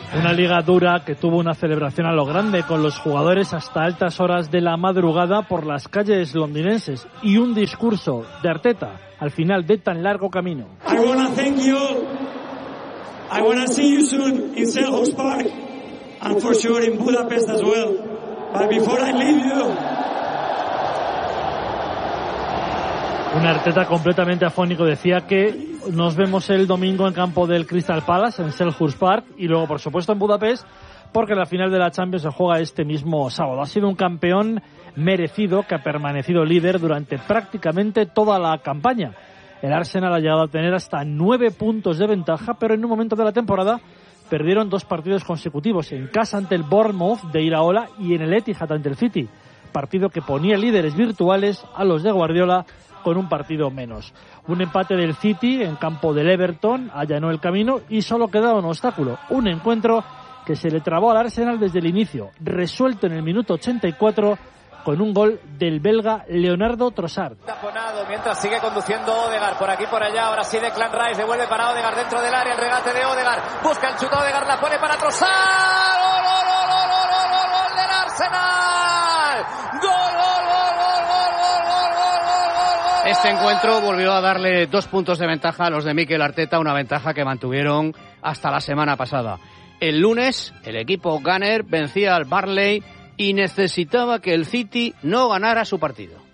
Una liga dura que tuvo una celebración a lo grande con los jugadores hasta altas horas de la madrugada por las calles londinenses y un discurso de Arteta al final de tan largo camino. I want to thank you. I want to see you soon in Selhurst Park and for sure in Budapest as well. But before I leave you, un Arteta completamente afónico. Decía que nos vemos el domingo en campo del Crystal Palace, en Selhurst Park, y luego, por supuesto, en Budapest, porque la final de la Champions se juega este mismo sábado. Ha sido un campeón merecido que ha permanecido líder durante prácticamente toda la campaña. El Arsenal ha llegado a tener hasta 9 puntos de ventaja, pero en un momento de la temporada perdieron 2 partidos consecutivos, en casa ante el Bournemouth de Iraola y en el Etihad ante el City, partido que ponía líderes virtuales a los de Guardiola con un partido menos. Un empate del City en campo del Everton allanó el camino y solo quedaba un obstáculo, un encuentro que se le trabó al Arsenal desde el inicio, resuelto en el minuto 84 con un gol del belga Leonardo Trossard. Taponado mientras sigue conduciendo Odegaard por aquí por allá, ahora sí Declan Rice devuelve para Odegaard dentro del área, el regate de Odegaard, busca el chute Odegaard, la pone para Trossard, gol del Arsenal, gol. Este encuentro volvió a darle 2 puntos de ventaja a los de Mikel Arteta, una ventaja que mantuvieron hasta la semana pasada. El lunes, el equipo Gunner vencía al Burnley y necesitaba que el City no ganara su partido.